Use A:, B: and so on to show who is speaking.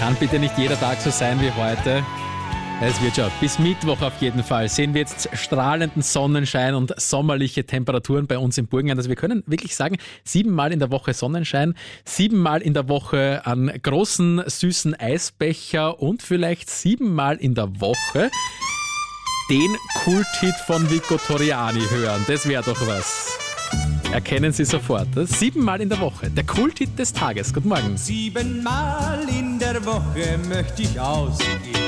A: Kann bitte nicht jeder Tag so sein wie heute. Es wird schon. Bis Mittwoch auf jeden Fall sehen wir jetzt strahlenden Sonnenschein und sommerliche Temperaturen bei uns im Burgenland. Also wir können wirklich sagen, 7-mal in der Woche Sonnenschein, 7-mal in der Woche an großen, süßen Eisbecher und vielleicht 7-mal in der Woche den Kulthit von Vico Torriani hören. Das wäre doch was. Erkennen Sie sofort. 7-mal in der Woche. Der Kulthit des Tages. Guten Morgen.
B: 7-mal in der Woche möchte ich ausgehen.